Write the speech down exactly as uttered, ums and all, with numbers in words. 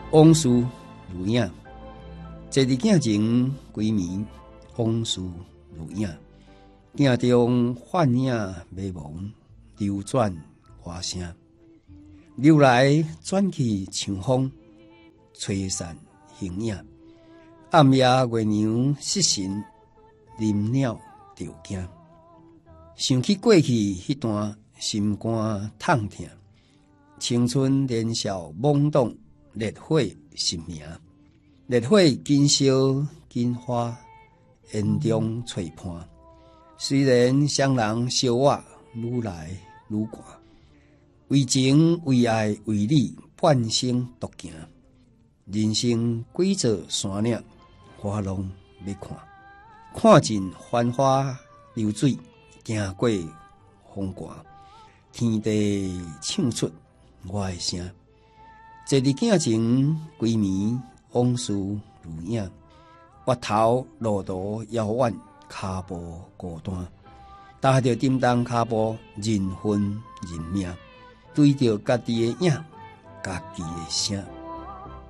往事如影，一日镜前规暝，往事如影。镜中幻影迷蒙，流转花声。流来转去像风，吹散形影。暗夜月娘失神，林鸟着惊。想起过去迄段心肝痛痛，青春年少懵懂，烈火心明。烈火紧烧紧花，烟中吹畔。虽然双人相活愈来愈寒，为情为爱为你半生独行。人生几座山岭，花拢要看，看尽繁花流水，行过风寒。天地唱出我的声，一日镜前规暝，往事如影。月头路途遥远，脚步孤单，踏着沉重脚步，人分人命，对着家己的影，家己的声。